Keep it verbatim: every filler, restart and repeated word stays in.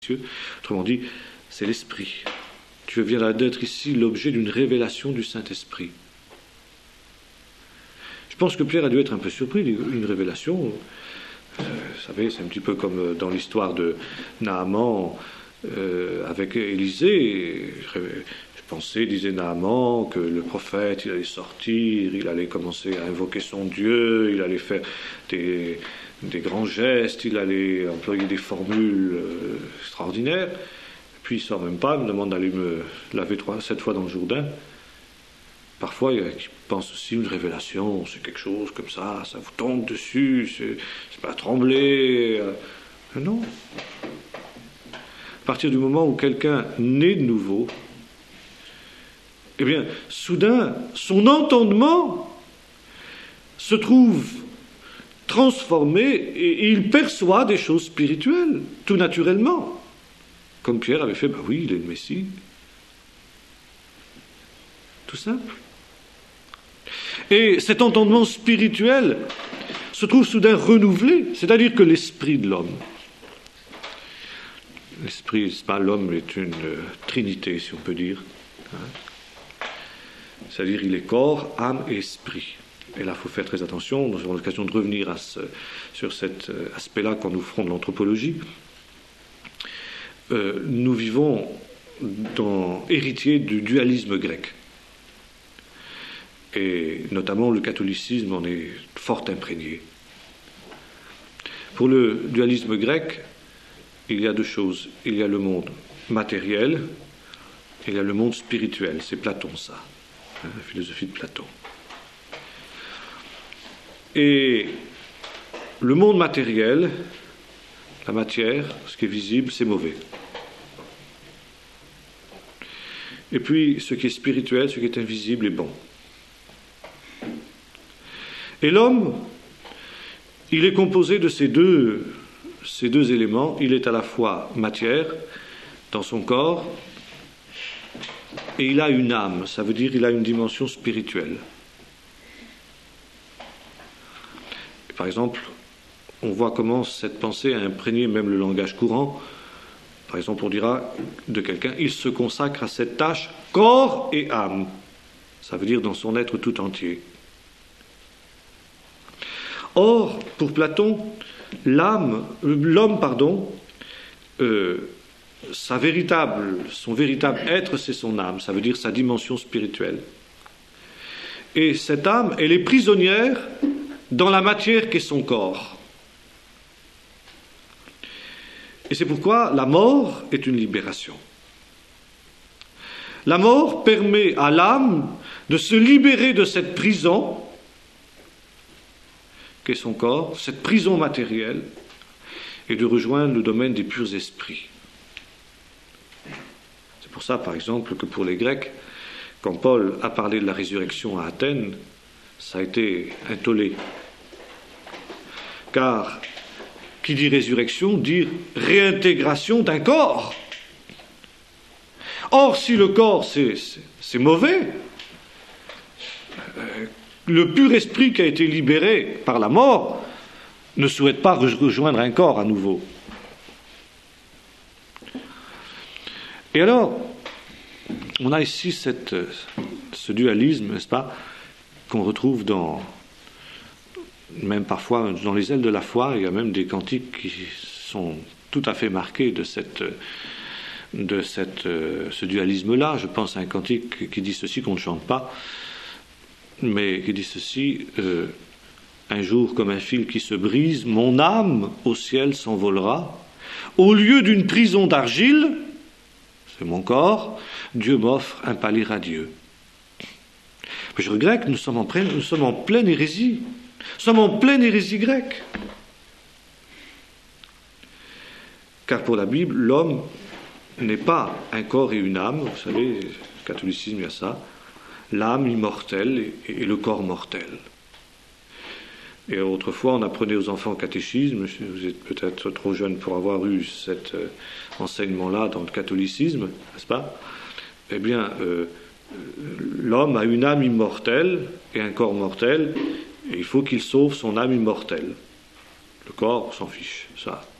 Autrement dit, c'est l'Esprit. Tu viens d'être ici l'objet d'une révélation du Saint-Esprit. Je pense que Pierre a dû être un peu surpris d'une révélation. Euh, vous savez, c'est un petit peu comme dans l'histoire de Naaman euh, avec Élisée. Je, je pensais, disait Naaman, que le prophète, il allait sortir, il allait commencer à invoquer son Dieu, il allait faire des... des grands gestes, il allait employer des formules euh, extraordinaires, puis il ne sort même pas, il me demande d'aller me laver trois, sept fois dans le Jourdain. Parfois, il y a qui pensent aussi une révélation, c'est quelque chose comme ça, ça vous tombe dessus, c'est, c'est pas trembler. Euh, non. À partir du moment où quelqu'un naît de nouveau, eh bien, soudain, son entendement se trouve transformé et il perçoit des choses spirituelles, tout naturellement. Comme Pierre avait fait, ben oui, il est le Messie. Tout simple. Et cet entendement spirituel se trouve soudain renouvelé, c'est-à-dire que l'esprit de l'homme, l'esprit, c'est pas l'homme est une euh, trinité, si on peut dire. Hein. C'est-à-dire il est corps, âme et esprit. Et là, il faut faire très attention. Nous aurons l'occasion de revenir à ce, sur cet aspect-là quand nous ferons de l'anthropologie. Euh, nous vivons dans, héritiers du dualisme grec. Et notamment le catholicisme en est fort imprégné. Pour le dualisme grec, il y a deux choses. Il y a le monde matériel et il y a le monde spirituel. C'est Platon, ça. Hein, la philosophie de Platon. Et le monde matériel, la matière, ce qui est visible, c'est mauvais. Et puis, ce qui est spirituel, ce qui est invisible, est bon. Et l'homme, il est composé de ces deux, ces deux éléments. Il est à la fois matière, dans son corps, et il a une âme, ça veut dire qu'il a une dimension spirituelle. Par exemple, on voit comment cette pensée a imprégné même le langage courant. Par exemple, on dira de quelqu'un, il se consacre à cette tâche corps et âme. Ça veut dire dans son être tout entier. Or, pour Platon, l'âme, l'homme, pardon, euh, sa véritable, son véritable être, c'est son âme. Ça veut dire sa dimension spirituelle. Et cette âme, elle est prisonnière dans la matière qu'est son corps. Et c'est pourquoi la mort est une libération. La mort permet à l'âme de se libérer de cette prison qu'est son corps, cette prison matérielle, et de rejoindre le domaine des purs esprits. C'est pour ça, par exemple, que pour les Grecs, quand Paul a parlé de la résurrection à Athènes, ça a été un tollé. Car, qui dit résurrection, dit réintégration d'un corps. Or, si le corps, c'est, c'est, c'est mauvais, euh, le pur esprit qui a été libéré par la mort ne souhaite pas rejoindre un corps à nouveau. Et alors, on a ici cette, ce dualisme, n'est-ce pas, qu'on retrouve dans... Même parfois, dans les ailes de la foi, il y a même des cantiques qui sont tout à fait marqués de, cette, de cette, ce dualisme-là. Je pense à un cantique qui dit ceci, qu'on ne chante pas, mais qui dit ceci, euh, un jour comme un fil qui se brise, mon âme au ciel s'envolera. Au lieu d'une prison d'argile, c'est mon corps, Dieu m'offre un palais radieux. Mais je regrette que nous sommes en pleine, nous sommes en pleine hérésie. Nous sommes en pleine hérésie grecque. Car pour la Bible, l'homme n'est pas un corps et une âme. Vous savez, le catholicisme, il y a ça. L'âme immortelle et le corps mortel. Et autrefois, on apprenait aux enfants au catéchisme, vous êtes peut-être trop jeune pour avoir eu cet euh, enseignement-là dans le catholicisme, n'est-ce pas ? Eh bien, euh, l'homme a une âme immortelle et un corps mortel, et il faut qu'il sauve son âme immortelle. Le corps, on s'en fiche, ça.